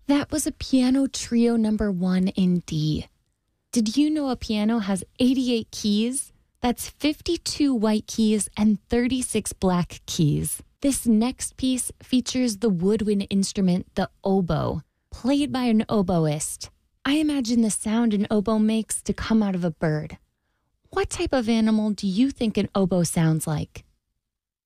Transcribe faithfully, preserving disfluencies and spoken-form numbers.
That was a piano trio number one in D. Did you know a piano has eighty-eight keys? That's fifty-two white keys and thirty-six black keys. This next piece features the woodwind instrument, the oboe, played by an oboist. I imagine the sound an oboe makes to come out of a bird. What type of animal do you think an oboe sounds like?